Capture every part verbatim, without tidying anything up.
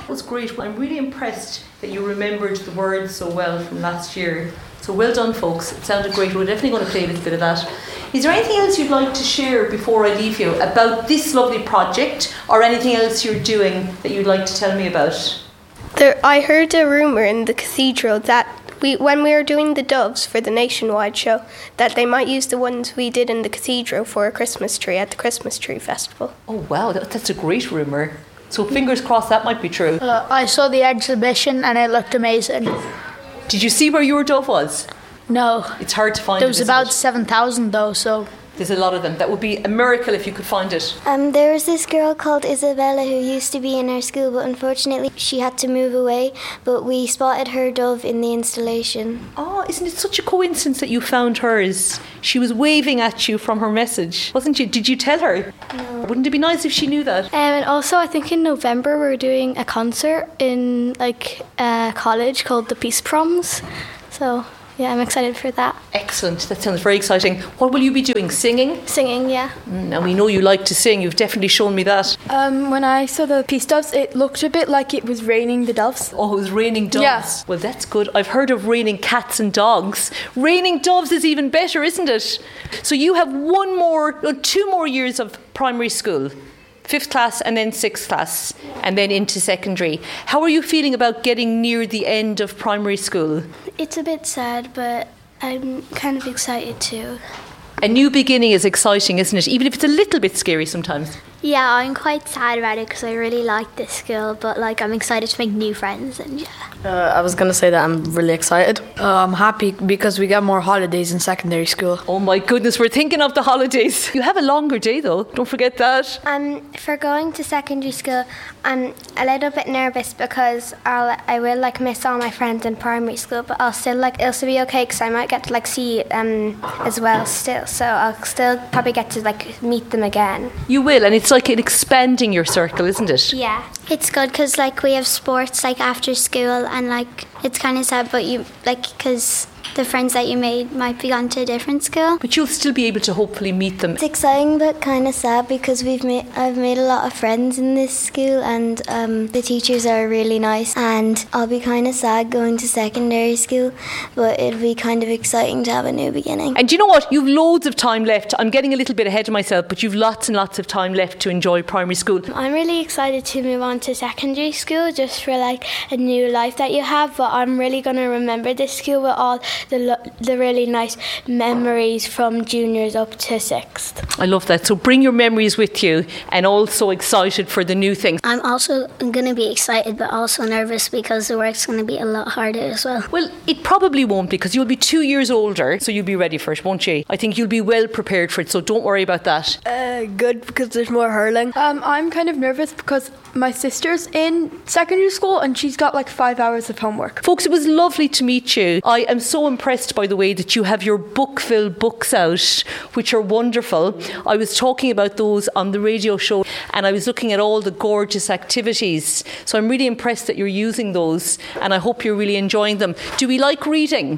was great. I'm really impressed that you remembered the words so well from last year. So well done, folks. It sounded great. We're definitely going to play a little bit of that. Is there anything else you'd like to share before I leave you about this lovely project, or anything else you're doing that you'd like to tell me about? There, I heard a rumour in the cathedral that we, when we were doing the doves for the nationwide show, that they might use the ones we did in the cathedral for a Christmas tree at the Christmas Tree Festival. Oh wow, that, that's a great rumour. So fingers crossed that might be true. Uh, I saw the exhibition and it looked amazing. Did you see where your dove was? No. It's hard to find. There was it, about it? seven thousand though, so... There's a lot of them. That would be a miracle if you could find it. Um, there was this girl called Isabella who used to be in our school, but unfortunately she had to move away. But we spotted her dove in the installation. Oh, isn't it such a coincidence that you found hers? She was waving at you from her message, wasn't you? Did you tell her? No. Wouldn't it be nice if she knew that? Um, and also, I think in November we're doing a concert in like a college called the Peace Proms. So... yeah, I'm excited for that. Excellent. That sounds very exciting. What will you be doing? Singing? Singing, yeah. Mm, and we know you like to sing. You've definitely shown me that. Um, when I saw the peace doves, it looked a bit like it was raining the doves. Oh, it was raining doves. Yeah. Well, that's good. I've heard of raining cats and dogs. Raining doves is even better, isn't it? So you have one more, no, two more years of primary school. Fifth class and then sixth class and then into secondary. How are you feeling about getting near the end of primary school? It's a bit sad, but I'm kind of excited too. A new beginning is exciting, isn't it? Even if it's a little bit scary sometimes. Yeah, I'm quite sad about it because I really like this school, but like I'm excited to make new friends and yeah. Uh, I was going to say that I'm really excited. Uh, I'm happy because we get more holidays in secondary school. Oh my goodness, we're thinking of the holidays. You have a longer day though, don't forget that. Um, for going to secondary school, I'm a little bit nervous because I'll, I will like miss all my friends in primary school, but I'll still like, it'll still be okay because I might get to like see um as well still, so I'll still probably get to like meet them again. You will, and it's like expanding your circle, isn't it? Yeah, it's good because like we have sports like after school and like it's kind of sad, but you like because the friends that you made might be gone to a different school. But you'll still be able to hopefully meet them. It's exciting but kind of sad because we've made I've made a lot of friends in this school and um, the teachers are really nice, and I'll be kind of sad going to secondary school, but it'll be kind of exciting to have a new beginning. And do you know what? You've loads of time left. I'm getting a little bit ahead of myself, but you've lots and lots of time left to enjoy primary school. I'm really excited to move on to secondary school just for like a new life that you have, but I'm really going to remember this school with all the lo- the really nice memories from juniors up to sixth. I love that. So bring your memories with you and also excited for the new things. I'm also going to be excited but also nervous because the work's going to be a lot harder as well. Well, it probably won't because you'll be two years older, so you'll be ready for it, won't you? I think you'll be well prepared for it, so don't worry about that. Uh, good, because there's more hurling. Um, I'm kind of nervous because my sister's in secondary school and she's got like five hours of homework. Folks, it was lovely to meet you. I am so impressed, by the way, that you have your book-filled books out, which are wonderful. I was talking about those on the radio show and I was looking at all the gorgeous activities. So I'm really impressed that you're using those and I hope you're really enjoying them. Do we like reading?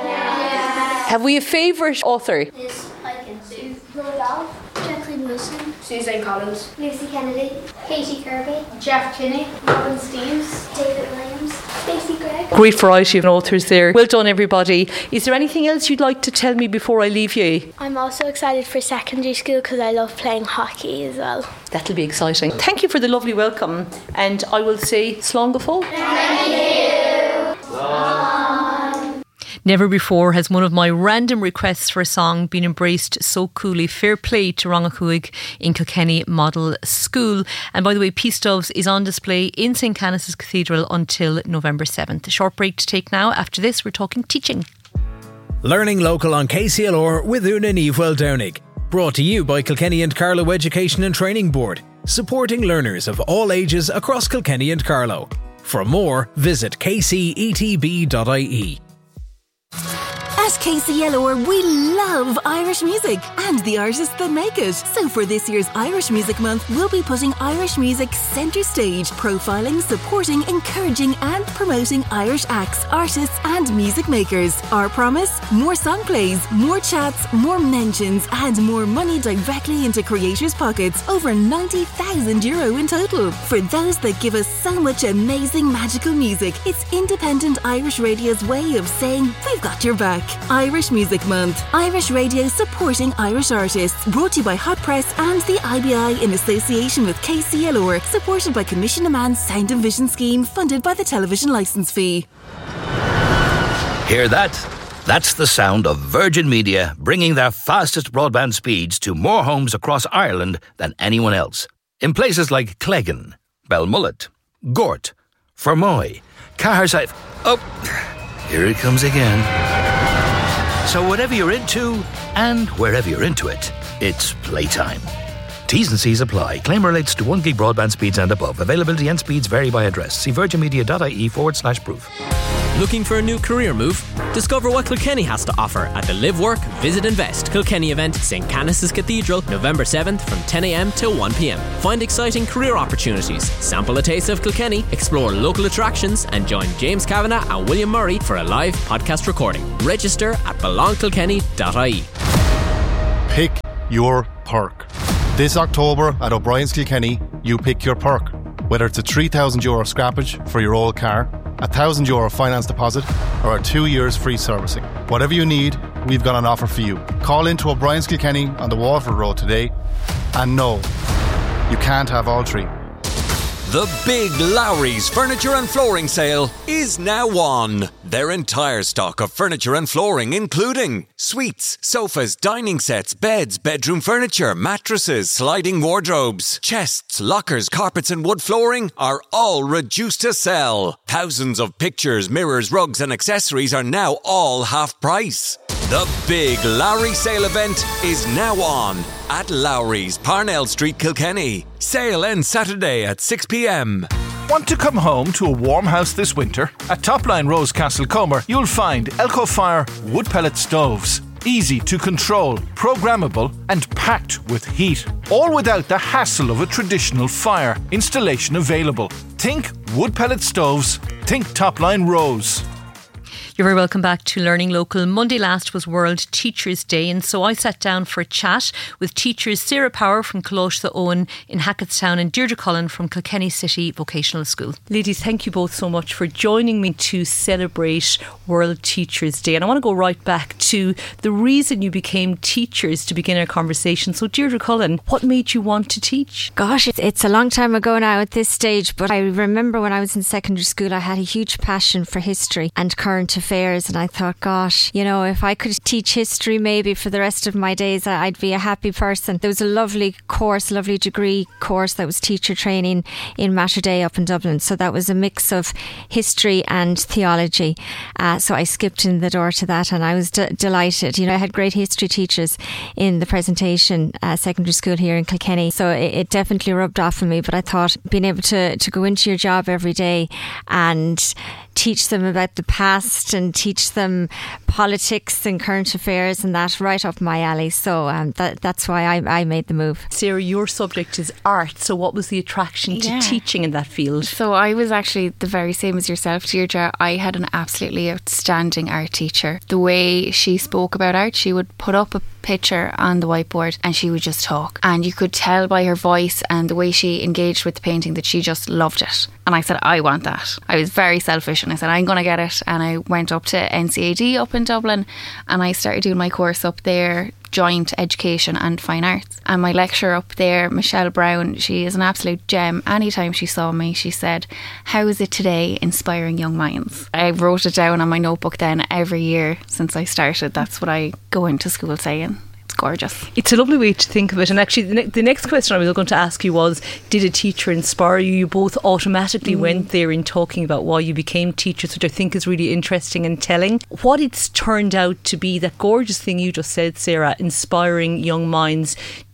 Yeah. Have we a favourite author? Yes, I can do. Rodolphe, Jacqueline Wilson, Suzanne Collins, Lucy Kennedy, Katie Kirby, Jeff Kinney, Robin Steves, David Williams, Stacey Gregg. Great variety of authors there. Well done, everybody. Is there anything else you'd like to tell me before I leave you? I'm also excited for secondary school because I love playing hockey as well. That'll be exciting. Thank you for the lovely welcome and I will say slán go fóill. Thank you. Never before has one of my random requests for a song been embraced so coolly. Fair play to Rangachuig in Kilkenny Model School. And by the way, Peace Doves is on display in Saint Canice's Cathedral until November seventh. A short break to take now. After this, we're talking teaching. Learning local on K C L R with Una Neville Downing. Brought to you by Kilkenny and Carlow Education and Training Board. Supporting learners of all ages across Kilkenny and Carlow. For more, visit k c e t b dot i e. At K C L R, we love Irish music and the artists that make it. So for this year's Irish Music Month, we'll be putting Irish music centre stage, profiling, supporting, encouraging and promoting Irish acts, artists and music makers. Our promise? More song plays, more chats, more mentions and more money directly into creators' pockets. Over ninety thousand euro in total. For those that give us so much amazing magical music, it's independent Irish radio's way of saying we've got your back. Irish Music Month. Irish Radio supporting Irish artists. Brought to you by Hot Press and the I B I in association with K C L R. Supported by Commission a Man's Sound and Vision Scheme, funded by the television licence fee. Hear that? That's the sound of Virgin Media bringing their fastest broadband speeds to more homes across Ireland than anyone else. In places like Cleggan, Belmullet, Gort, Fermoy, Caherside... Oh, here it comes again. So whatever you're into, and wherever you're into it, it's playtime. T's and C's apply. Claim relates to one gig broadband speeds and above. Availability and speeds vary by address. See virginmedia.ie forward slash proof. Looking for a new career move? Discover what Kilkenny has to offer at the Live Work Visit Invest Kilkenny event, Saint Canice's Cathedral, November seventh from ten a.m. till one p.m. Find exciting career opportunities, sample a taste of Kilkenny, explore local attractions and join James Kavanagh and William Murray for a live podcast recording. Register at belong kilkenny dot I E. Pick your perk. This October at O'Brien's Kilkenny, you pick your perk. Whether it's a three thousand euro scrappage for your old car, a one thousand euro finance deposit or a two years free servicing. Whatever you need, we've got an offer for you. Call into O'Brien's Kilkenny on the Waterford Road today. And no, you can't have all three. The big Lowry's Furniture and Flooring Sale is now on. Their entire stock of furniture and flooring, including suites, sofas, dining sets, beds, bedroom furniture, mattresses, sliding wardrobes, chests, lockers, carpets and wood flooring are all reduced to sell. Thousands of pictures, mirrors, rugs and accessories are now all half price. The big Lowry sale event is now on at Lowry's, Parnell Street, Kilkenny. Sale ends Saturday at six p.m. Want to come home to a warm house this winter? At Topline Rosecastle Comer, you'll find Elco Fire wood pellet stoves. Easy to control, programmable and packed with heat. All without the hassle of a traditional fire. Installation available. Think wood pellet stoves. Think Topline Rose. You're very welcome back to Learning Local. Monday last was World Teachers' Day, and so I sat down for a chat with teachers Sarah Power from Colosha Owen in Hackettstown and Deirdre Cullen from Kilkenny City Vocational School. Ladies, thank you both so much for joining me to celebrate World Teachers' Day. And I want to go right back to the reason you became teachers to begin our conversation. So Deirdre Cullen, what made you want to teach? Gosh, it's, it's a long time ago now at this stage, but I remember when I was in secondary school, I had a huge passion for history and current affairs. Affairs, and I thought, gosh, you know, if I could teach history maybe for the rest of my days, I'd be a happy person. There was a lovely course, lovely degree course that was teacher training in Mater Dei up in Dublin. So that was a mix of history and theology. Uh, so I skipped in the door to that and I was d- delighted. You know, I had great history teachers in the presentation uh, secondary school here in Kilkenny. So it, it definitely rubbed off on me. But I thought being able to, to go into your job every day and teach them about the past and teach them politics and current affairs and that right up my alley. So um, that, that's why I, I made the move. Sarah, your subject is art. So what was the attraction to yeah. teaching in that field? So I was actually the very same as yourself, Deirdre. I had an absolutely outstanding art teacher. The way she spoke about art, she would put up a picture on the whiteboard and she would just talk. And you could tell by her voice and the way she engaged with the painting that she just loved it. And I said, I want that. I was very selfish and I said, I'm going to get it. And I went up to N C A D up in Dublin and I started doing my course up there, joint education and fine arts. And my lecturer up there, Michelle Brown, she is an absolute gem. Anytime she saw me, she said, how is it today inspiring young minds? I wrote it down on my notebook then every year since I started. That's what I go into school saying. Gorgeous. It's a lovely way to think of it. And actually the, ne- the next question I was going to ask you was, did a teacher inspire you? You both automatically mm. went there in talking about why you became teachers, which I think is really interesting and telling. What it's turned out to be, that gorgeous thing you just said, Sarah, inspiring young minds.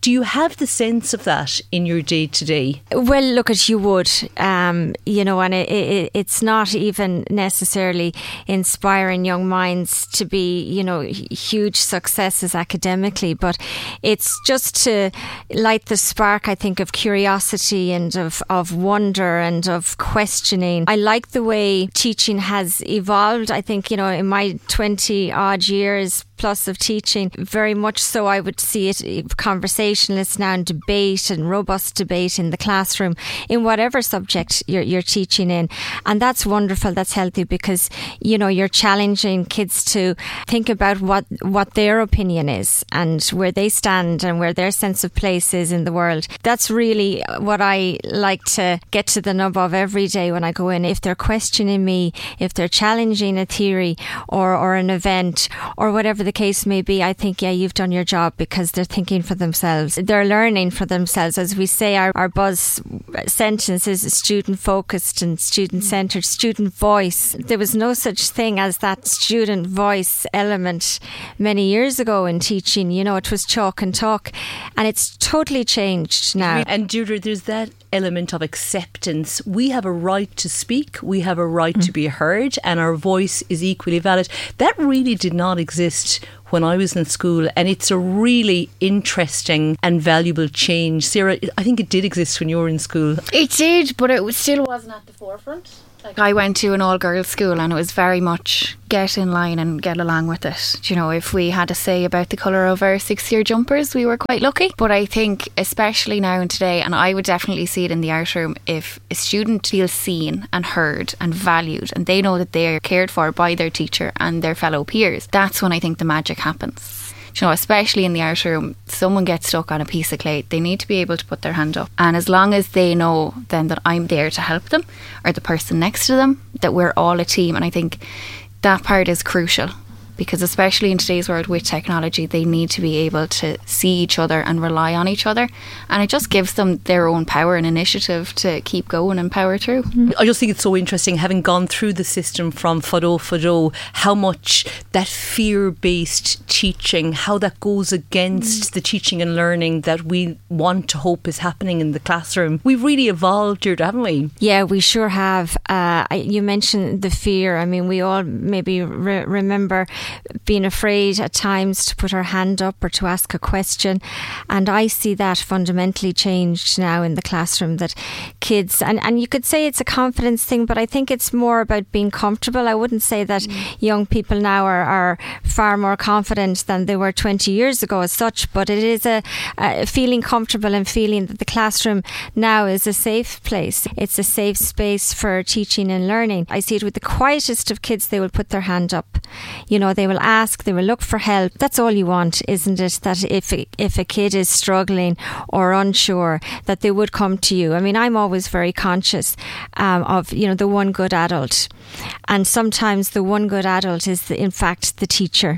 Do you have the sense of that in your day to day? Well, look, at you would, um, you know, and it, it, it's not even necessarily inspiring young minds to be, you know, huge successes academically, but it's just to light the spark, I think, of curiosity and of, of wonder and of questioning. I like the way teaching has evolved. I think, you know, in my twenty odd years plus of teaching, very much so I would see it conversationalist now and debate and robust debate in the classroom in whatever subject you're, you're teaching in. And that's wonderful, that's healthy, because, you know, you're challenging kids to think about what, what their opinion is and where they stand and where their sense of place is in the world. That's really what I like to get to the nub of every day when I go in. If they're questioning me, if they're challenging a theory or, or an event or whatever the case may be, I think, yeah, you've done your job, because they're thinking for themselves. They're learning for themselves. As we say, our, our buzz sentence is student focused and student centred, student voice. There was no such thing as that student voice element many years ago in teaching. You know, it was chalk and talk, and it's totally changed now. And Deirdre, there's that element of acceptance. We have a right to speak, we have a right mm. to be heard, and our voice is equally valid. That really did not exist when I was in school, and it's a really interesting and valuable change. Sarah, I think it did exist when you were in school. It did, but it still wasn't at the forefront. Like, I went to an all-girls school, and it was very much get in line and get along with it. You know, if we had a say about the colour of our six-year jumpers, we were quite lucky. But I think, especially now and today, and I would definitely see it in the art room, if a student feels seen and heard and valued, and they know that they're cared for by their teacher and their fellow peers, that's when I think the magic happens. You know, especially in the art room, someone gets stuck on a piece of clay, they need to be able to put their hand up. And as long as they know then that I'm there to help them, or the person next to them, that we're all a team. And I think that part is crucial, because especially in today's world with technology, they need to be able to see each other and rely on each other, and it just gives them their own power and initiative to keep going and power through. I just think it's so interesting, having gone through the system from Fado Fado, how much that fear-based teaching, how that goes against mm. the teaching and learning that we want to hope is happening in the classroom. We've really evolved here, haven't we? Yeah, we sure have. Uh, you mentioned the fear. I mean, we all maybe re- remember being afraid at times to put our hand up or to ask a question, and I see that fundamentally changed now in the classroom, that kids, and, and you could say it's a confidence thing, but I think it's more about being comfortable. I wouldn't say that mm. young people now are, are far more confident than they were twenty years ago as such, but it is a, a feeling comfortable and feeling that the classroom now is a safe place. It's a safe space for teaching and learning. I see it with the quietest of kids. They will put their hand up, you know, they will ask, they will look for help. That's all you want, isn't it? That if if a kid is struggling or unsure, that they would come to you. I mean, I'm always very conscious um, of, you know, the one good adult, and sometimes the one good adult is the, in fact the teacher.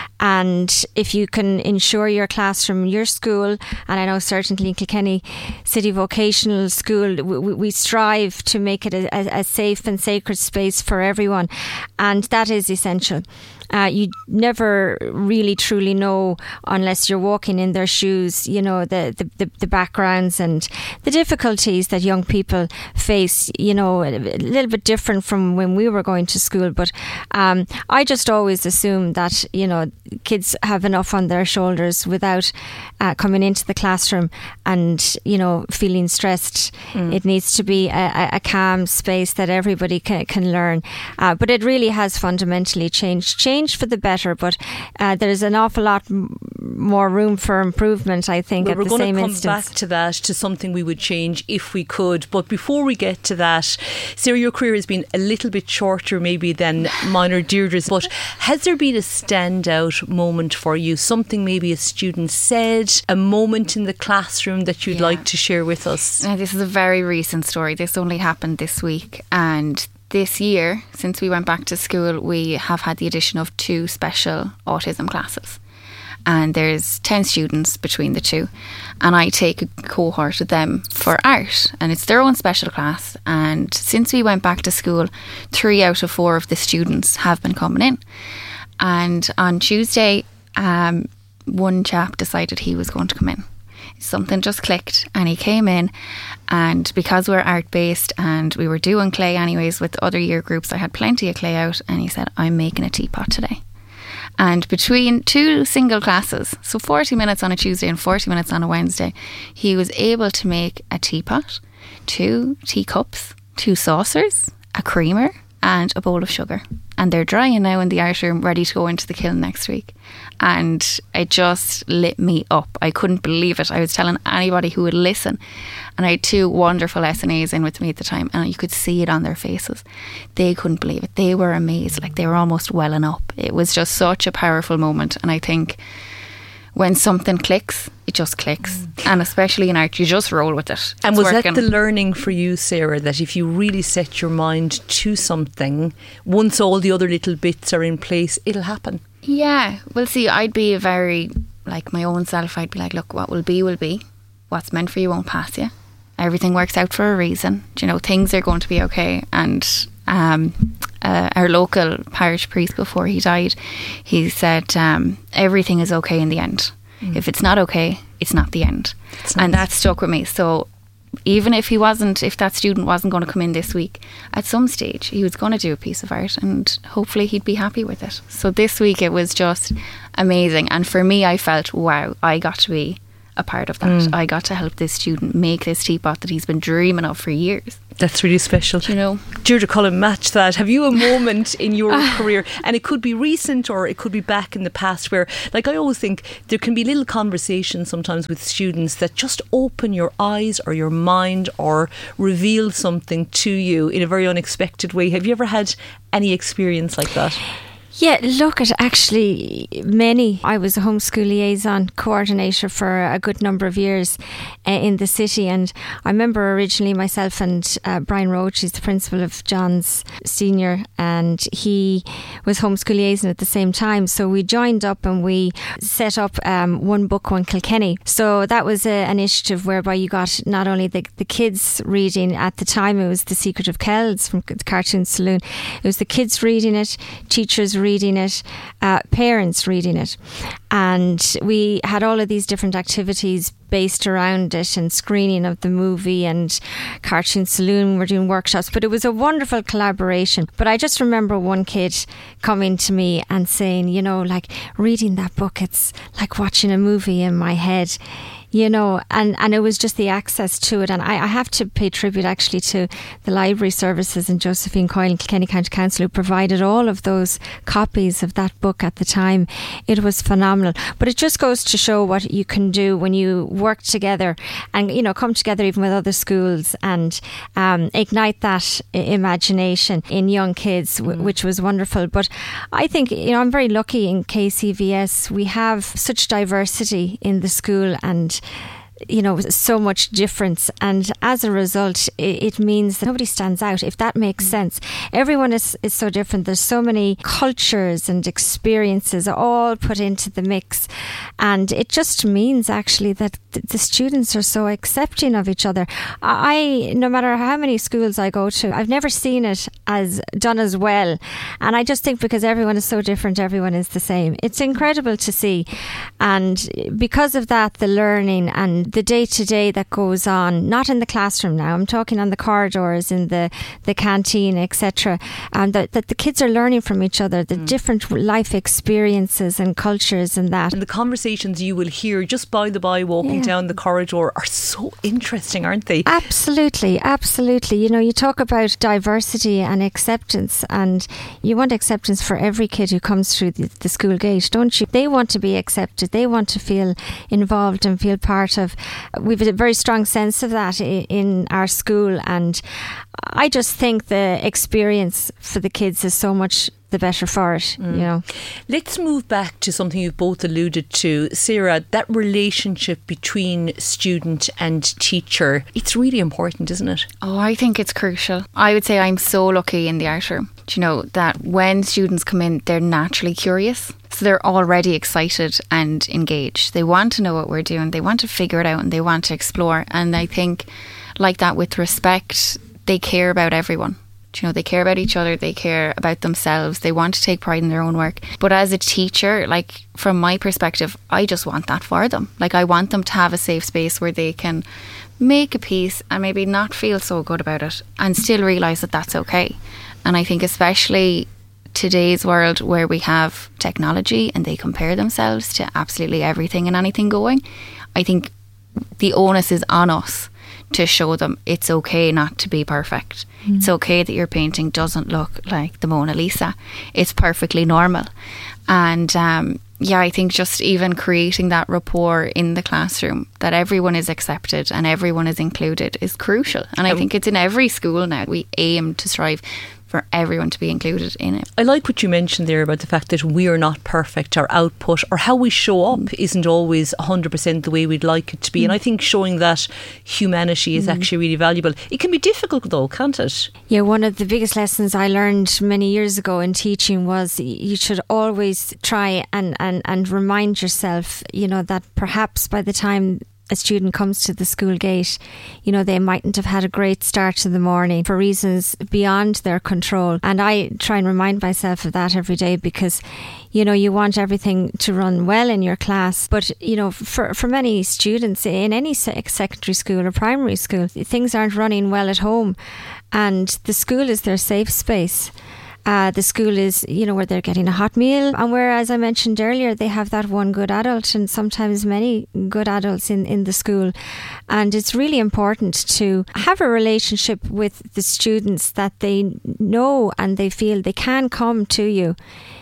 And if you can ensure your classroom, your school, and I know certainly in Kilkenny City Vocational School, we, we strive to make it a, a safe and sacred space for everyone, and that is essential. Uh, you never really truly know unless you're walking in their shoes, you know, the, the, the backgrounds and the difficulties that young people face, you know, a little bit different from when we were going to school. But um, I just always assume that, you know, kids have enough on their shoulders without uh, coming into the classroom and, you know, feeling stressed. Mm. It needs to be a, a calm space that everybody can, can learn. Uh, but it really has fundamentally changed. Changed for the better, but uh, there's an awful lot m- more room for improvement, I think, well, at the same instance. We're going to come back to that, to something we would change if we could. But before we get to that, Sarah, your career has been a little bit shorter maybe than mine or Deirdre's, but has there been a standout moment for you? Something maybe a student said, a moment in the classroom that you'd yeah. like to share with us? Now, this is a very recent story. This only happened this week, and this year, since we went back to school, we have had the addition of two special autism classes. And there's ten students between the two. And I take a cohort of them for art. And it's their own special class. And since we went back to school, three out of four of the students have been coming in. And on Tuesday, um, one chap decided he was going to come in. something just clicked, and he came in, and because we're art based and we were doing clay anyways with other year groups, I had plenty of clay out, and he said, I'm making a teapot today. And between two single classes, so forty minutes on a Tuesday and forty minutes on a Wednesday, he was able to make a teapot, two teacups, two saucers, a creamer and a bowl of sugar. And they're drying now in the art room, ready to go into the kiln next week. And it just lit me up. I couldn't believe it. I was telling anybody who would listen. And I had two wonderful S N As in with me at the time, and you could see it on their faces. They couldn't believe it. They were amazed, like they were almost welling up. It was just such a powerful moment. And I think when something clicks, it just clicks. Mm. And especially in art, you just roll with it. And it's was working. that the learning for you, Sarah, that if you really set your mind to something, once all the other little bits are in place, it'll happen? Yeah. Well, see, I'd be a very, like my own self, I'd be like, look, what will be, will be. What's meant for you won't pass you. Everything works out for a reason. Do you know, things are going to be okay. And um, uh, our local parish priest, before he died, he said, um, everything is okay in the end. Mm. If it's not okay, it's not the end. That's and nice. That stuck with me. So even if he wasn't, if that student wasn't going to come in this week, at some stage he was going to do a piece of art, and hopefully he'd be happy with it. So this week it was just amazing. And for me, I felt, wow, I got to be a part of that. Mm. I got to help this student make this teapot that he's been dreaming of for years. That's really special. You know, Deirdre Cullen, match that. Have you a moment in your career, and it could be recent or it could be back in the past, where, like, I always think there can be little conversations sometimes with students that just open your eyes or your mind or reveal something to you in a very unexpected way. Have you ever had any experience like that? Yeah, look, at actually many. I was a homeschool liaison coordinator for a good number of years uh, in the city, and I remember originally myself and uh, Brian Roach, he's the principal of John's Senior, and he was homeschool liaison at the same time. So we joined up and we set up um, One Book, One Kilkenny. So that was a, an initiative whereby you got not only the, the kids reading. At the time it was The Secret of Kells from the Cartoon Saloon. It was the kids reading it, teachers reading it, uh, parents reading it, and we had all of these different activities based around it, and screening of the movie, and Cartoon Saloon were doing workshops. But it was a wonderful collaboration. But I just remember one kid coming to me and saying, you know, like, reading that book, it's like watching a movie in my head. You know, and, and it was just the access to it. And I, I have to pay tribute actually to the library services and Josephine Coyle and Kilkenny County Council, who provided all of those copies of that book at the time. It was phenomenal. But it just goes to show what you can do when you work together and, you know, come together even with other schools and um, ignite that I- imagination in young kids, w- which was wonderful. But I think, you know, I'm very lucky in K C V S. We have such diversity in the school, and you know, so much difference, and as a result it, it means that nobody stands out, if that makes sense. Everyone is, is so different. There's so many cultures and experiences all put into the mix, and it just means actually that th- the students are so accepting of each other. I, no matter how many schools I go to, I've never seen it as done as well, and I just think because everyone is so different, everyone is the same. It's incredible to see, and because of that, the learning and the day-to-day that goes on, not in the classroom now, I'm talking on the corridors, in the, the canteen, et cetera, um, that, that the kids are learning from each other, the mm. different life experiences and cultures and that. And the conversations you will hear just by the by walking yeah. down the corridor are so interesting, aren't they? Absolutely, absolutely. You know, you talk about diversity and acceptance, and you want acceptance for every kid who comes through the, the school gate, don't you? They want to be accepted. They want to feel involved and feel part of. We've a very strong sense of that in our school, and I just think the experience for the kids is so much the better for it, mm. you know. Let's move back to something you've both alluded to, Sarah, that relationship between student and teacher. It's really important, isn't it? Oh, I think it's crucial. I would say I'm so lucky in the art room, you know, that when students come in, they're naturally curious. So they're already excited and engaged. They want to know what we're doing. They want to figure it out, and they want to explore. And I think, like that, with respect, they care about everyone. You know, they care about each other, they care about themselves, they want to take pride in their own work. But as a teacher, like from my perspective, I just want that for them. Like I want them to have a safe space where they can make a piece and maybe not feel so good about it and still realise that that's okay. And I think especially today's world where we have technology and they compare themselves to absolutely everything and anything going, I think the onus is on us to show them it's okay not to be perfect. Mm. It's okay that your painting doesn't look like the Mona Lisa. It's perfectly normal. And um, yeah, I think just even creating that rapport in the classroom, that everyone is accepted and everyone is included, is crucial. And I um, think it's in every school now. We aim to strive for everyone to be included in it. I like what you mentioned there about the fact that we are not perfect. Our output or how we show up mm. isn't always one hundred percent the way we'd like it to be. Mm. And I think showing that humanity is mm. actually really valuable. It can be difficult though, can't it? Yeah, one of the biggest lessons I learned many years ago in teaching was you should always try and, and, and remind yourself, you know, that perhaps by the time a student comes to the school gate, you know, they mightn't have had a great start to the morning for reasons beyond their control. And I try and remind myself of that every day because, you know, you want everything to run well in your class. But, you know, for, for many students in any secondary school or primary school, things aren't running well at home. And the school is their safe space. Uh, the school is, you know, where they're getting a hot meal and where, as I mentioned earlier, they have that one good adult and sometimes many good adults in, in the school. And it's really important to have a relationship with the students that they know and they feel they can come to you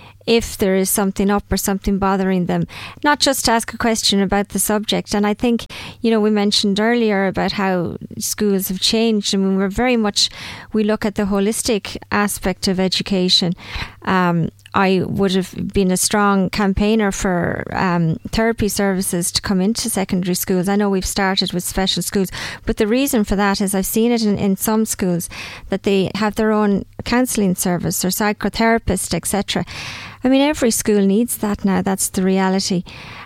if there is something up or something bothering them, not just ask a question about the subject. And I think, you know, we mentioned earlier about how schools have changed and we're very much, we look at the holistic aspect of education. Um, I would have been a strong campaigner for um, therapy services to come into secondary schools. I know we've started with special schools, but the reason for that is I've seen it in, in some schools that they have their own counselling service or psychotherapist, et cetera. I mean, every school needs that now. That's the reality.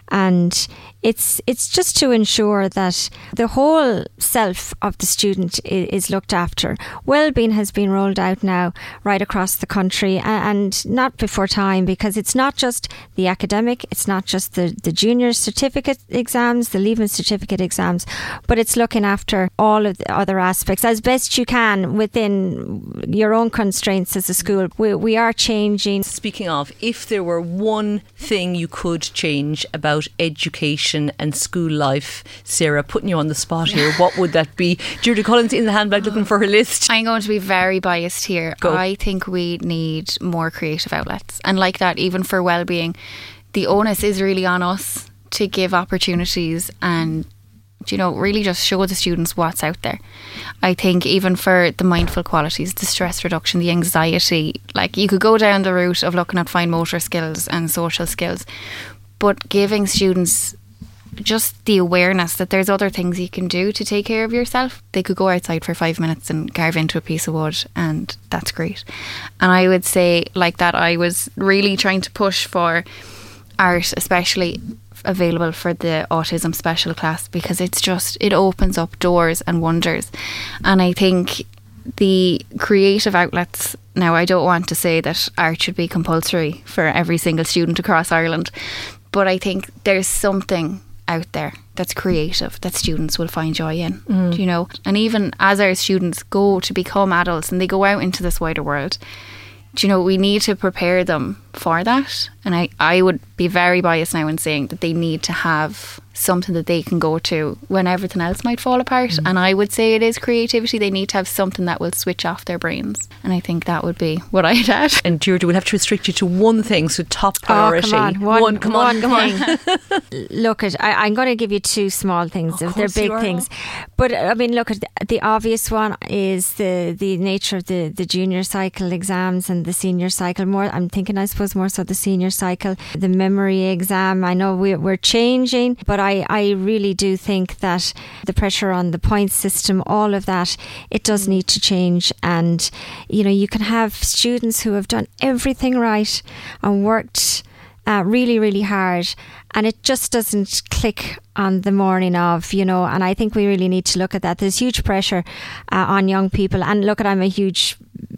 And it's it's just to ensure that the whole self of the student is, is looked after. Wellbeing has been rolled out now right across the country and not before time, because it's not just the academic, it's not just the, the junior certificate exams, the leaving certificate exams, but it's looking after all of the other aspects as best you can within your own constraints as a school. We, we are changing. Speaking of, if there were one thing you could change about education and school life, Sarah, putting you on the spot here, what would that be? Deirdre Collins in the handbag looking for her list. I'm going to be very biased here. Go. I think we need more creative outlets, and like that, even for well-being, the onus is really on us to give opportunities and, you know, really just show the students what's out there. I think even for the mindful qualities, the stress reduction, the anxiety, like you could go down the route of looking at fine motor skills and social skills, but giving students just the awareness that there's other things you can do to take care of yourself. They could go outside for five minutes and carve into a piece of wood, and that's great. And I would say, like that, I was really trying to push for art, especially available for the autism special class, because it's just, it opens up doors and wonders. And I think the creative outlets, now I don't want to say that art should be compulsory for every single student across Ireland, but I think there's something out there that's creative that students will find joy in, mm. you know. And even as our students go to become adults and they go out into this wider world, you know, we need to prepare them for that. And I, I would be very biased now in saying that they need to have something that they can go to when everything else might fall apart. Mm. And I would say it is creativity. They need to have something that will switch off their brains. And I think that would be what I'd add. And Deirdre, we'll have to restrict you to one thing, so top priority. Oh, come on. One, one come one on, come on. Look, at, I, I'm going to give you two small things. Of They're big things. But I mean, look, at the, the obvious one is the, the nature of the, the junior cycle exams and the senior cycle. More, I'm thinking, I suppose, more so the senior cycle. The memory exam, I know we, we're changing, but I, I really do think that the pressure on the point system, all of that, it does need to change. And, you know, you can have students who have done everything right and worked uh, really, really hard, and it just doesn't click on the morning of, you know, and I think we really need to look at that. There's huge pressure uh, on young people. And look, at I'm a huge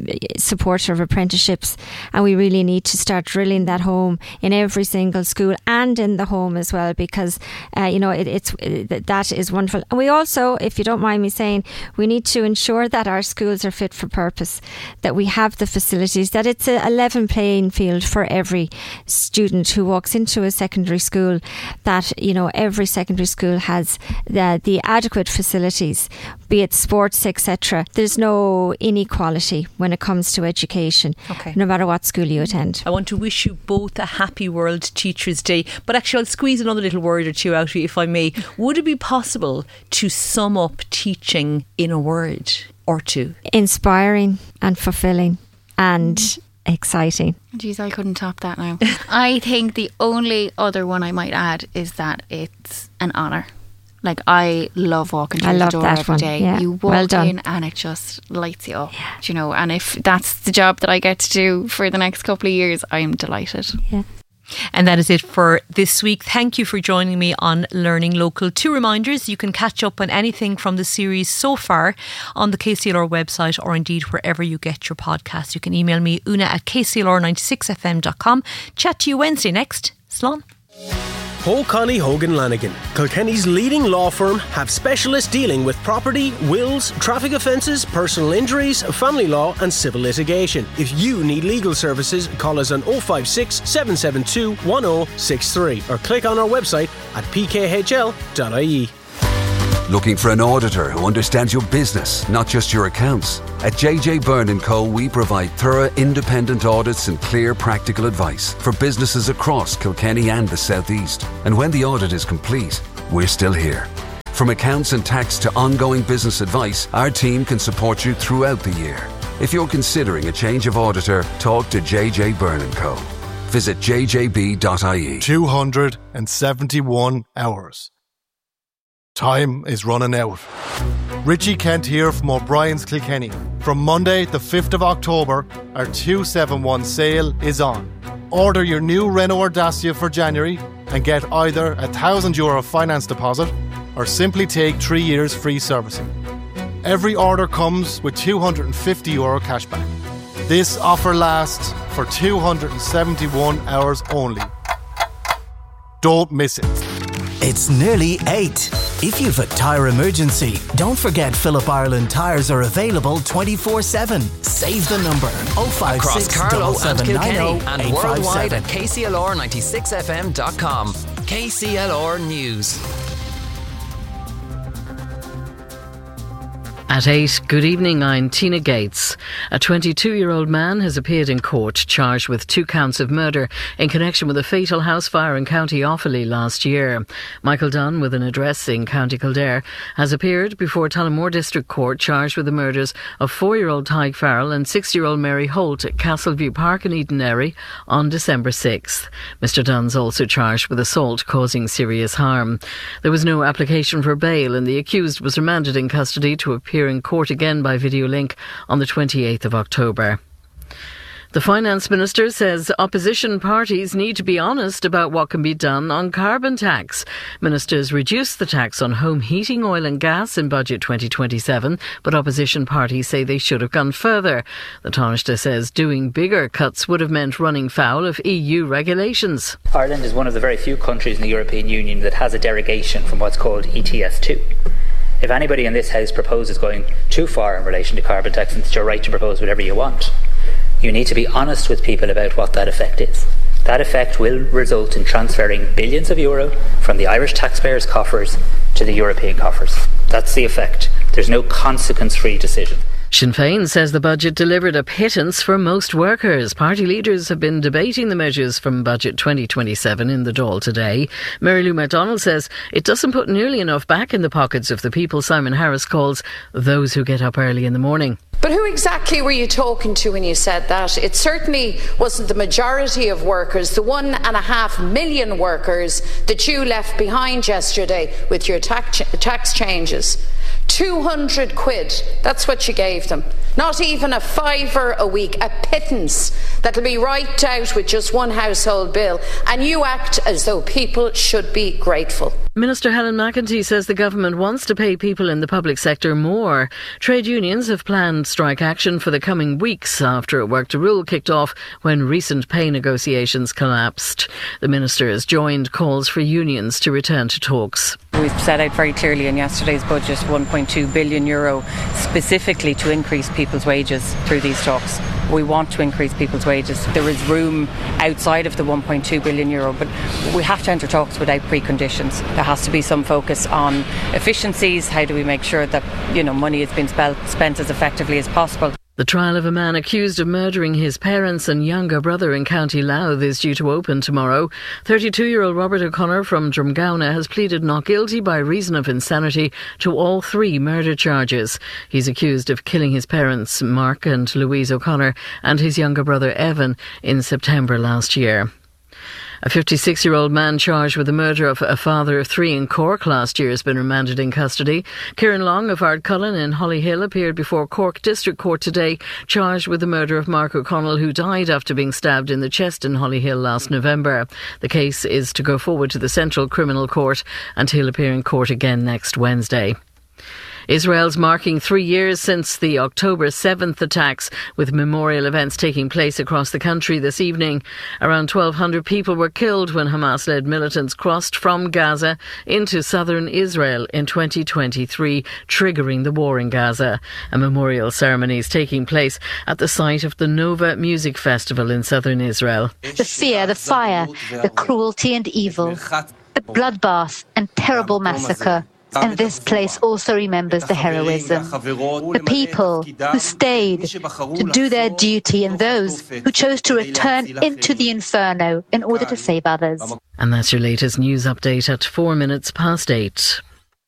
supporter of apprenticeships, and we really need to start drilling that home in every single school and in the home as well, because uh, you know it, it's it, that is wonderful. And we also, if you don't mind me saying, we need to ensure that our schools are fit for purpose, that we have the facilities, that it's a, a level playing field for every student who walks into a secondary school, that you know every secondary school has the, the adequate facilities, be it sports, et cetera. There's no inequality when it comes to education, okay, no matter what school you attend. I want to wish you both a happy World Teachers' Day, but actually I'll squeeze another little word or two out of you if I may. Would it be possible to sum up teaching in a word or two? Inspiring and fulfilling and exciting. Jeez, I couldn't top that now. I think the only other one I might add is that it's an honour. Like, I love walking through I love the door that every one. day. Yeah. You walk well in and it just lights you up. Yeah. You know, and if that's the job that I get to do for the next couple of years, I am delighted. Yeah. And that is it for this week. Thank you for joining me on Learning Local. Two reminders: you can catch up on anything from the series so far on the K C L R website, or indeed wherever you get your podcasts. You can email me, una at k c l r ninety-six f m dot com. Chat to you Wednesday next. Slán. O'Connell Hogan Lanigan, Kilkenny's leading law firm, have specialists dealing with property, wills, traffic offences, personal injuries, family law and civil litigation. If you need legal services, call us on oh five six, seven seven two, one oh six three or click on our website at p k h l dot i e. Looking for an auditor who understands your business, not just your accounts? At J J Byrne and Co, we provide thorough independent audits and clear practical advice for businesses across Kilkenny and the South East. And when the audit is complete, we're still here. From accounts and tax to ongoing business advice, our team can support you throughout the year. If you're considering a change of auditor, talk to J J Byrne and Co. Visit j j b dot i e. two hundred seventy-one hours. Time is running out. Richie Kent here from O'Brien's Kilkenny. From Monday the fifth of October, our two seventy-one sale is on. Order your new Renault Dacia for January and get either a one thousand euro finance deposit or simply take three years free servicing. Every order comes with two hundred fifty euro cashback. This offer lasts for two hundred seventy-one hours only. Don't miss it. It's nearly eight. If you've a tyre emergency, don't forget Phillip Ireland tyres are available twenty-four seven. Save the number oh five six, across Carlow and Kilkenny oh, and worldwide at k c l r ninety-six f m dot com. K C L R News. At eight, good evening, I'm Tina Gates. A twenty-two-year-old man has appeared in court charged with two counts of murder in connection with a fatal house fire in County Offaly last year. Michael Dunn, with an address in County Kildare, has appeared before Tullamore District Court charged with the murders of four-year-old Tyke Farrell and six-year-old Mary Holt at Castleview Park in Edenderry on December sixth. Mister Dunn's also charged with assault causing serious harm. There was no application for bail and the accused was remanded in custody to appear in court again by video link on the twenty-eighth of October. The Finance Minister says opposition parties need to be honest about what can be done on carbon tax. Ministers reduced the tax on home heating oil and gas in Budget twenty twenty-seven, but opposition parties say they should have gone further. The Taoiseach says doing bigger cuts would have meant running foul of E U regulations. Ireland is one of the very few countries in the European Union that has a derogation from what's called E T S two. If anybody in this House proposes going too far in relation to carbon tax, it's your right to propose whatever you want. You need to be honest with people about what that effect is. That effect will result in transferring billions of euro from the Irish taxpayers' coffers to the European coffers. That's the effect. There's no consequence-free decision. Sinn Féin says the budget delivered a pittance for most workers. Party leaders have been debating the measures from Budget twenty twenty-seven in the Dáil today. Mary Lou MacDonald says it doesn't put nearly enough back in the pockets of the people Simon Harris calls those who get up early in the morning. But who exactly were you talking to when you said that? It certainly wasn't the majority of workers, the one and a half million workers that you left behind yesterday with your tax, tax changes. two hundred quid, that's what you gave them. Not even a fiver a week, a pittance that'll be wiped out with just one household bill. And you act as though people should be grateful. Minister Helen McEntee says the government wants to pay people in the public sector more. Trade unions have planned strike action for the coming weeks after a work to rule kicked off when recent pay negotiations collapsed. The minister has joined calls for unions to return to talks. We've set out very clearly in yesterday's budget one point two billion euro specifically to increase people's wages through these talks. We want to increase people's wages. There is room outside of the one point two billion euro, but we have to enter talks without preconditions. There has to be some focus on efficiencies. How do we make sure that, you know, money is being spent, spent as effectively as possible? The trial of a man accused of murdering his parents and younger brother in County Louth is due to open tomorrow. thirty-two-year-old Robert O'Connor from Drumgowna has pleaded not guilty by reason of insanity to all three murder charges. He's accused of killing his parents, Mark and Louise O'Connor, and his younger brother Evan in September last year. A fifty-six-year-old man charged with the murder of a father of three in Cork last year has been remanded in custody. Kieran Long of Ardcullen in Hollyhill appeared before Cork District Court today, charged with the murder of Mark O'Connell, who died after being stabbed in the chest in Hollyhill last November. The case is to go forward to the Central Criminal Court, and he'll appear in court again next Wednesday. Israel's marking three years since the October seventh attacks, with memorial events taking place across the country this evening. Around twelve hundred people were killed when Hamas-led militants crossed from Gaza into southern Israel in twenty twenty-three, triggering the war in Gaza. A memorial ceremony is taking place at the site of the Nova Music Festival in southern Israel. The fear, the fire, the cruelty and evil, the bloodbath and terrible massacre. And this place also remembers the heroism, the people who stayed to do their duty and those who chose to return into the inferno in order to save others. And that's your latest news update at four minutes past eight.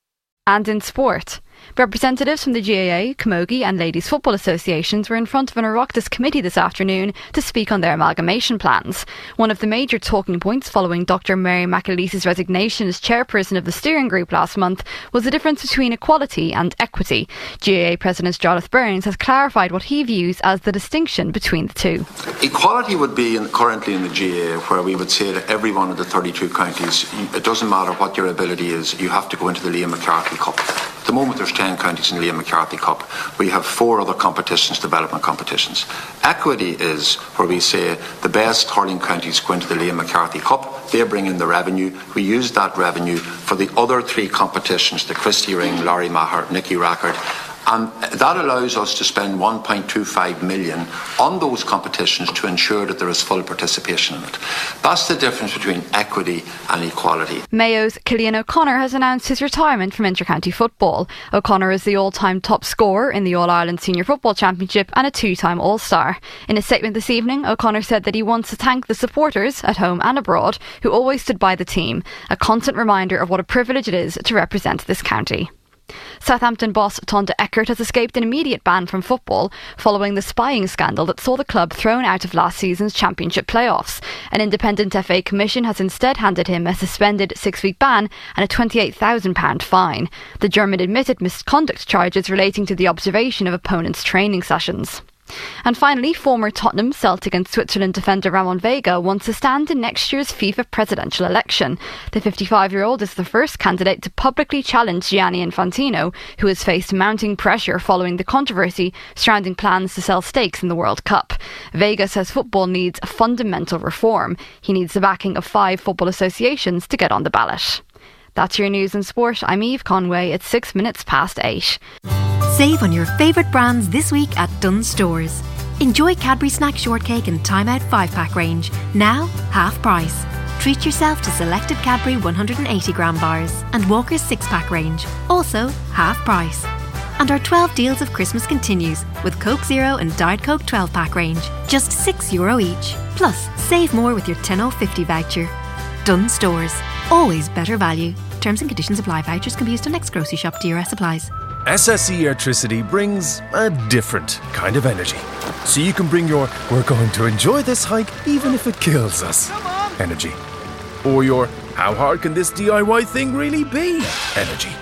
And in sport, representatives from the G A A, Camogie and Ladies Football Associations were in front of an Oireachtas committee this afternoon to speak on their amalgamation plans. One of the major talking points following Doctor Mary McAleese's resignation as chairperson of the steering group last month was the difference between equality and equity. G A A President Jonathan Burns has clarified what he views as the distinction between the two. Equality would be in, currently in the G A A, where we would say to every one of the thirty-two counties, it doesn't matter what your ability is, you have to go into the Liam McCarthy Cup. At the moment there's ten counties in the Liam McCarthy Cup. We have four other competitions, development competitions. Equity is where we say the best hurling counties go into the Liam McCarthy Cup. They bring in the revenue. We use that revenue for the other three competitions, the Christy Ring, Laurie Maher, Nicky Rackard. And that allows us to spend one point two five million on those competitions to ensure that there is full participation in it. That's the difference between equity and equality. Mayo's Cillian O'Connor has announced his retirement from intercounty football. O'Connor is the all-time top scorer in the All-Ireland Senior Football Championship and a two-time All-Star. In a statement this evening, O'Connor said that he wants to thank the supporters, at home and abroad, who always stood by the team, a constant reminder of what a privilege it is to represent this county. Southampton boss Tonda Eckert has escaped an immediate ban from football following the spying scandal that saw the club thrown out of last season's championship playoffs. An independent F A commission has instead handed him a suspended six-week ban and a twenty-eight thousand pounds fine. The German admitted misconduct charges relating to the observation of opponents' training sessions. And finally, former Tottenham, Celtic and Switzerland defender Ramon Vega wants to stand in next year's FIFA presidential election. The fifty-five-year-old is the first candidate to publicly challenge Gianni Infantino, who has faced mounting pressure following the controversy surrounding plans to sell stakes in the World Cup. Vega says football needs a fundamental reform. He needs the backing of five football associations to get on the ballot. That's your news and sport. I'm Eve Conway. It's six minutes past eight. Save on your favourite brands this week at Dunnes Stores. Enjoy Cadbury Snack Shortcake and Time Out five pack range, now half price. Treat yourself to selected Cadbury one hundred eighty gram bars and Walker's six pack range, also half price. And our twelve deals of Christmas continues with Coke Zero and Diet Coke twelve pack range, just six euro each. Plus, save more with your ten oh fifty voucher. Dunnes Stores, always better value. Terms and conditions apply. Vouchers can be used on next grocery shop. D R S applies. S S E Airtricity brings a different kind of energy. So you can bring your "we're going to enjoy this hike even if it kills us" energy. Or your "how hard can this D I Y thing really be" energy.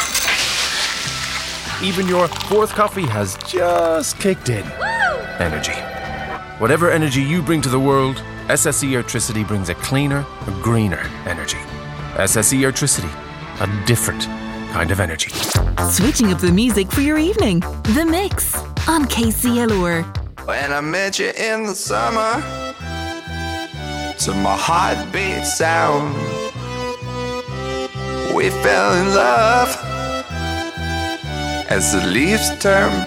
Even your fourth coffee has just kicked in energy. Whatever energy you bring to the world, S S E Airtricity brings a cleaner, a greener energy. S S E Airtricity. a different kind of energy. Switching up the music for your evening. The Mix on K C L R. When I met you in the summer, to my heartbeat sound, we fell in love as the leaves turn